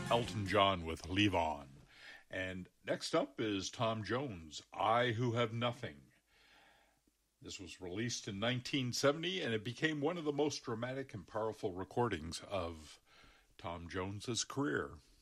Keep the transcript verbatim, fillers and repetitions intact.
Elton John with Leave On. And next up is Tom Jones, I Who Have Nothing. This was released in nineteen seventy, and it became one of the most dramatic and powerful recordings of Tom Jones's career.